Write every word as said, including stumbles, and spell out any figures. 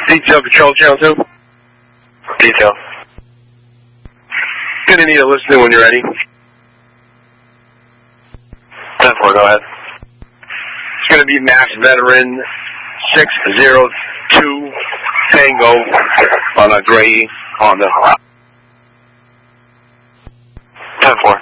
Detail Control Channel two. Detail. Gonna need a listening when you're ready. ten four, go ahead. It's gonna be Mass Veteran six zero two Tango on a gray Honda. ten four.